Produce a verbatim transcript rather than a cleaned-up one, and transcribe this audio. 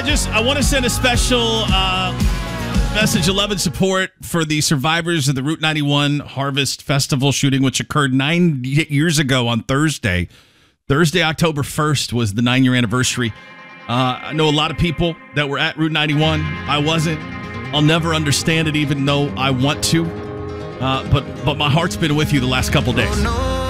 I just I want to send a special uh, message of love and support for the survivors of the Route ninety-one Harvest Festival shooting, which occurred nine years ago on Thursday. Thursday, October first was the nine-year anniversary. Uh, I know a lot of people that were at Route ninety-one. I wasn't. I'll never understand it, even though I want to. Uh, but but my heart's been with you the last couple days.